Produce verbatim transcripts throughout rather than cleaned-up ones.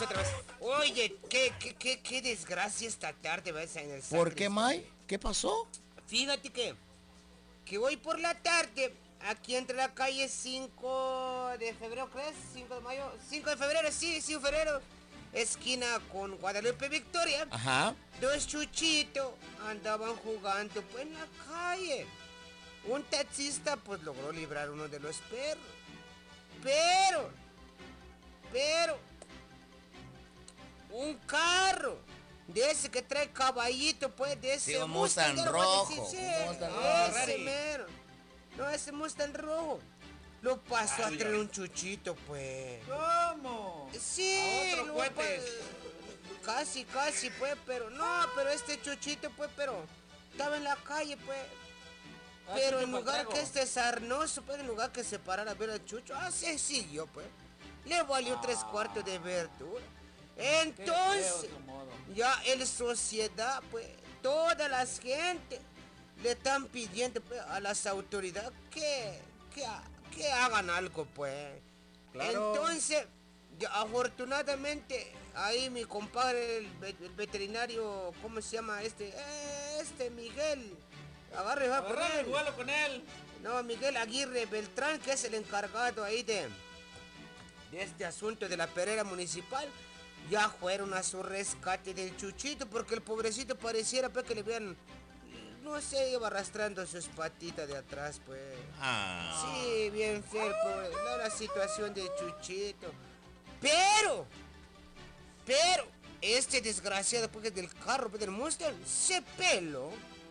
otra vez. Oye, qué, qué, qué, qué desgracia esta tarde, ¿ves? En el ¿Por qué, May? ¿Qué pasó? Fíjate que, que hoy por la tarde, aquí entre la calle cinco de febrero, ¿crees? cinco de mayo, cinco de febrero, sí, cinco de febrero, esquina con Guadalupe Victoria. Ajá. Dos chuchitos andaban jugando pues en la calle. Un taxista pues logró librar uno de los perros. Pero, pero, un carro de ese que trae caballito, pues, de ese sí, un Mustang, Mustang rojo. Sí, un Mustang ese mero. No, ese Mustang rojo. Lo pasó Ay, a traer un chuchito, pues. ¿Cómo? Sí, a otro cohete. Casi, casi, pues, pero no, pero este chuchito, pues, pero estaba en la calle, pues. Ah, pero en lugar que este sarnoso, pues, en lugar que se parara a ver al chucho, ah, se siguió, pues. Le valió ah. tres cuartos de verdura. Entonces, ya en sociedad, pues, todas las gente le están pidiendo, pues, a las autoridades que, que, que hagan algo, pues. Claro. Entonces, ya, afortunadamente, ahí mi compadre, el, el veterinario, ¿cómo se llama este? Este, Miguel. Agarre, va con él. Vuelo con él. No, Miguel Aguirre Beltrán, que es el encargado ahí de, de este asunto de la perera municipal. Ya fueron a su rescate del chuchito, porque el pobrecito pareciera pues, que le habían, no sé, iba arrastrando sus patitas de atrás, pues. Ah. Sí, bien feo, pobre, la, la situación del chuchito. Pero, pero, este desgraciado, porque del carro, pues, del Mustang, se peló.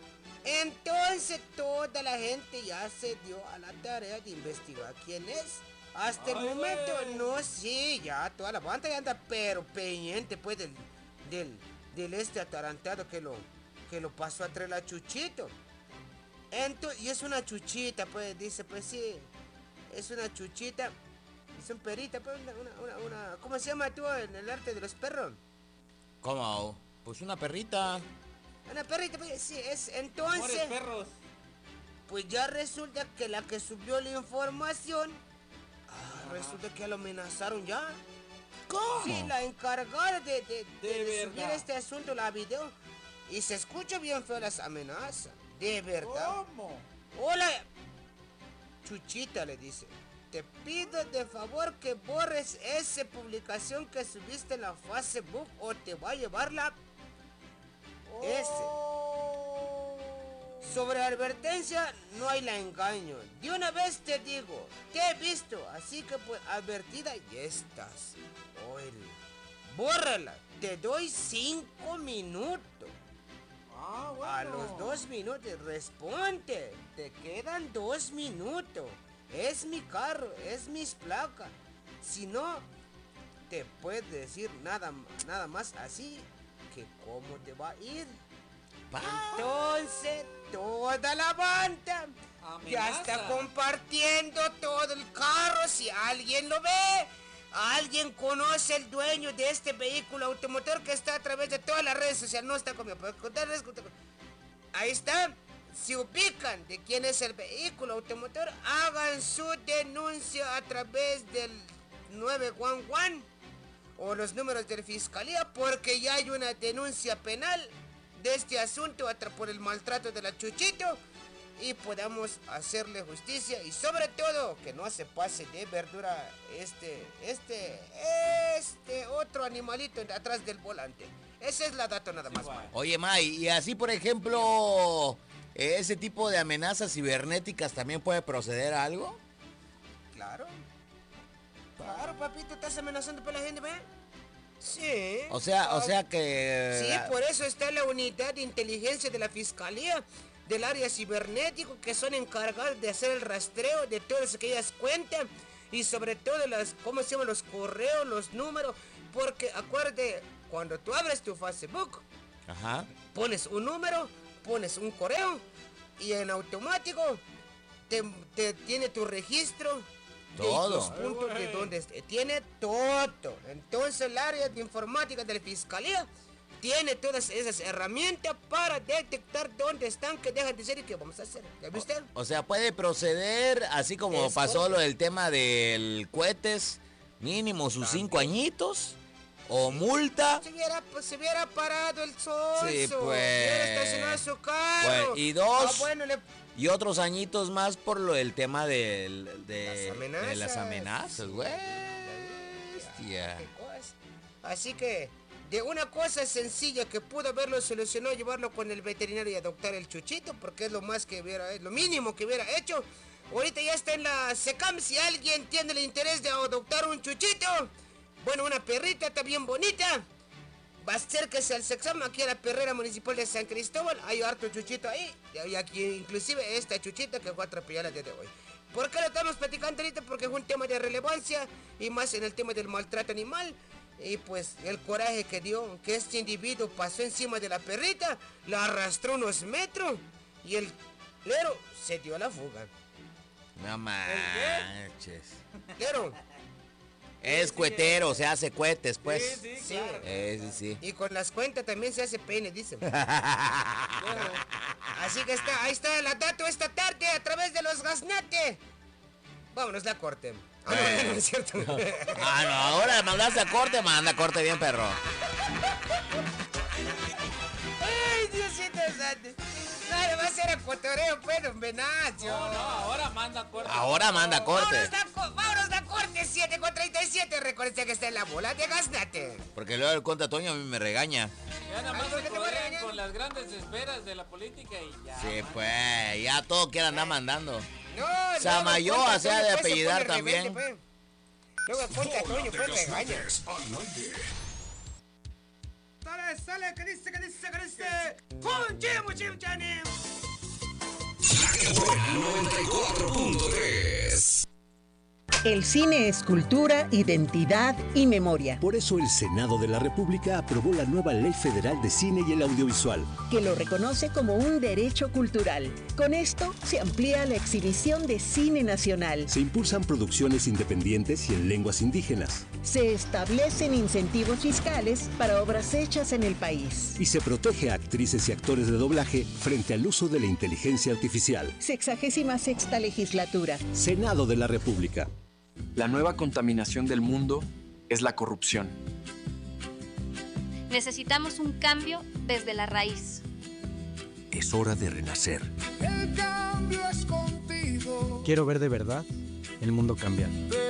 Entonces toda la gente ya se dio a la tarea de investigar quién es. Hasta Ay, el momento, wey. no, sí, ya toda la banda ya anda, pero pendiente, pues, del, del, del este atarantado que lo, que lo pasó a traer a Chuchito. Entonces, y es una chuchita, pues, dice, pues sí, es una chuchita, es un perita, pues, una, una, una, ¿cómo se llama tú en el arte de los perros? ¿Cómo? Pues una perrita. Una perrita, pues, sí, es, entonces, Amores, perros. Pues ya resulta que la que subió la información, ah, resulta que lo amenazaron ya. ¿Cómo? Sí, la encargada de, de, de, de, de subir este asunto, la video, y se escucha bien feo las amenazas, de verdad. ¿Cómo? Hola, Chuchita, le dice, te pido de favor que borres esa publicación que subiste en la Facebook o te va a llevar la... Oh. Ese. Sobre advertencia no hay la engaño. De una vez te digo, te he visto, así que pues advertida ya estás. Oye, bórrala, te doy cinco minutos. Ah, bueno. A los dos minutos, responde, te quedan dos minutos. Es mi carro, es mis placas. Si no, te puedes decir nada, nada más así que cómo te va a ir. Entonces, toda la banda Amenaza. ya está compartiendo todo el carro. Si alguien lo ve, alguien conoce el dueño de este vehículo automotor que está a través de todas las redes sociales. No está conmigo, pero contarles. Ahí está. Si ubican de quién es el vehículo automotor, hagan su denuncia a través del nueve uno uno o los números de la fiscalía, porque ya hay una denuncia penal de este asunto por el maltrato de la Chuchito y podamos hacerle justicia y sobre todo que no se pase de verdura este, este, este otro animalito atrás del volante. Esa es la data nada más. Sí, oye, May, y así por ejemplo, ese tipo de amenazas cibernéticas también puede proceder a algo. Claro. Claro, papito, estás amenazando por la gente, ¿ve? Sí. O sea, o sea que... Sí, por eso está la unidad de inteligencia de la Fiscalía del área cibernético, que son encargados de hacer el rastreo de todas aquellas cuentas y sobre todo las, ¿cómo se llaman? Los correos, los números, porque acuérdate, cuando tú abres tu Facebook, Ajá. pones un número, pones un correo y en automático te, te tiene tu registro. Todo. Los puntos Ay, de donde tiene todo. Entonces el área de informática de la fiscalía tiene todas esas herramientas para detectar dónde están, qué dejan de ser y qué vamos a hacer. ¿Ya viste? O, o sea, puede proceder así como es pasó correcto. Lo del tema del cohetes, mínimo sus También. cinco añitos. o multa. Se hubiera, pues, se hubiera parado el sol. Sí, pues. Hubiera estacionado su carro. Pues, y dos. Ah, bueno, le... Y otros añitos más por lo el tema del, de, Las amenazas. de las amenazas, güey. Bestia. Así que, de una cosa sencilla que pudo haberlo solucionado, llevarlo con el veterinario y adoptar el chuchito, porque es lo más que hubiera, es lo mínimo que hubiera hecho. Ahorita ya está en la SECAM. Si alguien tiene el interés de adoptar un chuchito, bueno, una perrita está bien bonita, va a acérquese al SECAM aquí a la perrera municipal de San Cristóbal. Hay harto chuchito ahí, y aquí inclusive esta chuchita que fue atropellada el día de hoy. ¿Por qué lo estamos platicando ahorita? Porque es un tema de relevancia, y más en el tema del maltrato animal. Y pues el coraje que dio, que este individuo pasó encima de la perrita, la arrastró unos metros, y el lero se dio a la fuga. No manches. Lero. Es cuetero, se hace cohetes, pues. Sí, sí, Sí. claro. Eh, sí, sí. Y con las cuentas también se hace pene, dicen. Así que está, ahí está el dato esta tarde a través de los gaznates. Vámonos la corte. Ah, no, no es cierto. Ah, no, ahora mandaste a corte, manda a corte bien, perro. Ay, Diosito santo. No, le va a hacer a cotorreo, pues, don Venancio. No, no, ahora manda corte. Ahora manda a corte. Vámonos la, co- vámonos la corte, siete con treinta y siete. Recuerden que está en la bola de gaznate. Porque luego el conta Toño a mí me regaña. Ya nada Ay, más ¿por se qué te voy a codean regañar? con las grandes esferas de la política y ya. Sí, pues, ya todo quiere andar mandando. No, Samayoa luego el se ha de Conta Toño, pues, se apellidar pone rebelde, también. pues. Luego el Conta Toño, pues, regaña. Sale, sale, que dice, que dice, que dice. ¡Pum, chim, chim, chanim! noventa y cuatro punto tres. El cine es cultura, identidad y memoria. Por eso el Senado de la República aprobó la nueva Ley Federal de Cine y el Audiovisual. Que lo reconoce como un derecho cultural. Con esto se amplía la exhibición de cine nacional. Se impulsan producciones independientes y en lenguas indígenas. Se establecen incentivos fiscales para obras hechas en el país. Y se protege a actrices y actores de doblaje frente al uso de la inteligencia artificial. Sexagésima sexta legislatura. Senado de la República. La nueva contaminación del mundo es la corrupción. Necesitamos un cambio desde la raíz. Es hora de renacer. El cambio es contigo. Quiero ver de verdad el mundo cambiar.